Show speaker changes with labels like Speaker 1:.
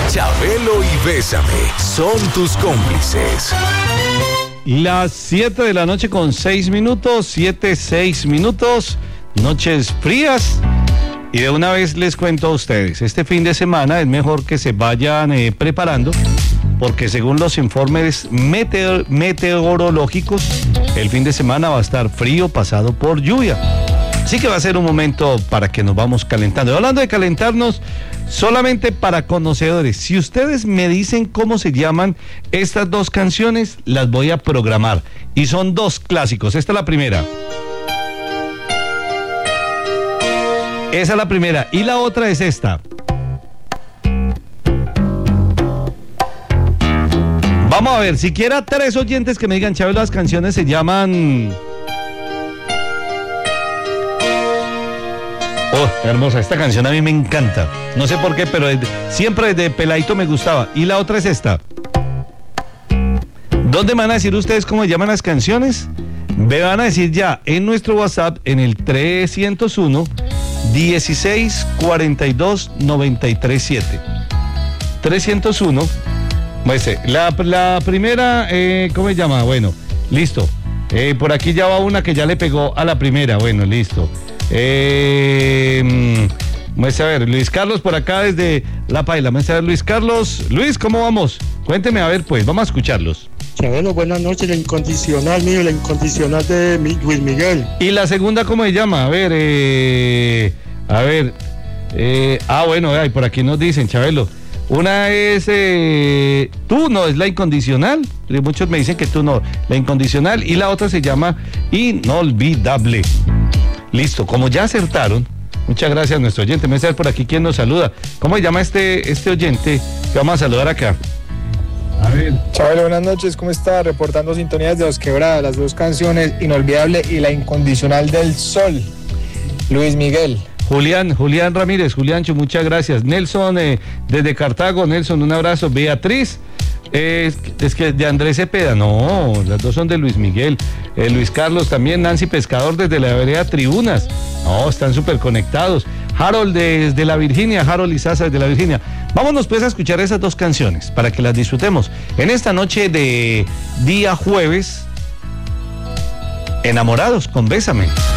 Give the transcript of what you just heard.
Speaker 1: Chabelo y Bésame son tus cómplices.
Speaker 2: Las 7 de la noche con 6 minutos, 6 minutos, noches frías. Y de una vez les cuento a ustedes, este fin de semana es mejor que se vayan preparando, porque según los informes meteorológicos, el fin de semana va a estar frío, pasado por lluvia. Así que va a ser un momento para que nos vamos calentando. Y hablando de calentarnos, solamente para conocedores, si ustedes me dicen cómo se llaman estas dos canciones, las voy a programar. Y son dos clásicos. Esta es la primera. Esa es la primera. Y la otra es esta. Vamos a ver, siquiera 3 oyentes que me digan, Chávez, las canciones se llaman... Oh, hermosa, esta canción a mí me encanta. No sé por qué, pero siempre desde peladito me gustaba. Y la otra es esta. ¿Dónde me van a decir ustedes cómo se llaman las canciones? Me van a decir ya en nuestro WhatsApp en el 301 16 42 93 7. 301. La primera, ¿cómo se llama? Bueno, listo. Por aquí ya va una que ya le pegó a la primera. Bueno, listo. Vamos a ver, Luis Carlos por acá desde La Paila. Vamos a ver, Luis Carlos. Luis, ¿cómo vamos? Cuénteme, a ver, pues, vamos a escucharlos.
Speaker 3: Chabelo, buenas noches, la incondicional de Luis Miguel.
Speaker 2: ¿Y la segunda cómo se llama? Bueno, por aquí nos dicen, Chabelo. Una es Tú, no, es La Incondicional. Muchos me dicen que Tú no, La Incondicional. Y la otra se llama Inolvidable. Listo, como ya acertaron, muchas gracias a nuestro oyente. Me voy a ver por aquí quién nos saluda. ¿Cómo se llama este oyente que vamos a saludar acá?
Speaker 4: A ver. Chabelo, buenas noches, ¿cómo está? Reportando sintonías de Los Quebradas, las dos canciones, Inolvidable y La Incondicional del Sol. Luis Miguel.
Speaker 2: Julián Ramírez, Juliancho, muchas gracias. Nelson, desde Cartago, Nelson, un abrazo. Beatriz, es que de Andrés Cepeda, no, las dos son de Luis Miguel. Luis Carlos también, Nancy Pescador desde la vereda Tribunas, no, están súper conectados. Harold desde la Virginia, Harold Izaza desde la Virginia. Vámonos pues a escuchar esas dos canciones para que las disfrutemos en esta noche de día jueves, enamorados con Bésame.